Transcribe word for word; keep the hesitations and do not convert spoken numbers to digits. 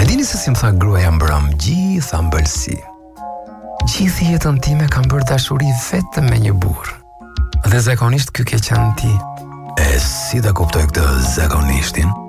dini se si më tha gruaja mbrëm, gjitha mbëlsi. Gjithë jetën time kam bërë dashuri vetëm me një burr. Dhe zakonisht ky ke qenë ti. E si ta kuptoj këtë zakonishtin?